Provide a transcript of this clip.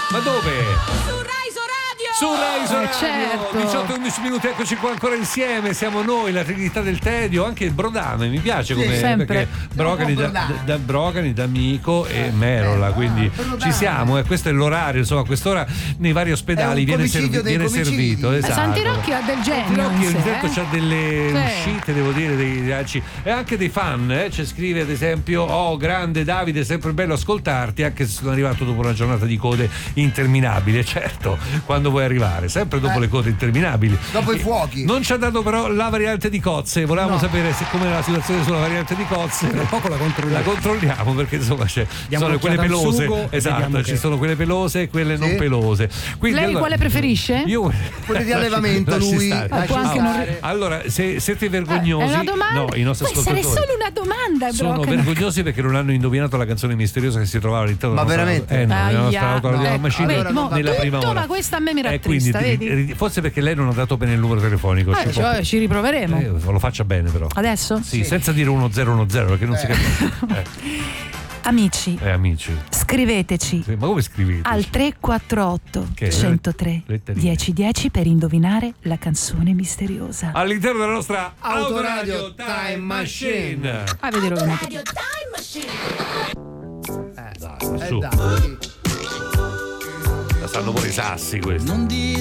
Ma dove? Su Rai Radio, certo. 18 e 11 minuti, eccoci qua ancora insieme. Siamo noi, la Trinità del Tedio, anche il Brodame, mi piace come sempre. perché Brogani da Brogani, D'Amico e Merola, quindi ci siamo, e questo è l'orario, insomma, a quest'ora nei vari ospedali viene servito. Esatto. Santirocchio ha del genio. Santirocchio in sé, certo c'ha delle uscite, devo dire, e anche dei fan, ci scrive ad esempio: oh grande Davide, è sempre bello ascoltarti, anche se sono arrivato dopo una giornata di code interminabili. Certo, quando vuoi arrivare, sempre dopo le code interminabili, dopo i fuochi. Non ci ha dato però la variante di Cozze, volevamo sapere com'è la situazione sulla variante di Cozze. Tra poco la controlliamo, perché insomma sono quelle pelose, sugo, esatto, ci sono quelle pelose e quelle non pelose. Quindi, lei quale preferisce? Io quelle di allevamento, lui. Allora, se siete vergognosi, è una domanda? no, i nostri ascoltatori essere solo una domanda, sono vergognosi perché non hanno indovinato la canzone misteriosa che si trovava all'interno della nostra autoradio nella prima ora. Ma questa a me mi rattrista, vedi? Forse perché lei non ha dato bene il numero telefonico. Ci riproveremo. Lo faccia bene però. Adesso? Sì, senza dire 1010 perché non si capisce. Amici, scriveteci. Ma come scrivete? Al 348 che? 103 1010 per indovinare la canzone misteriosa. All'interno della nostra Autoradio Time Machine. A vedere Radio Time Machine. Dai, su. La sanno pure i sassi questi.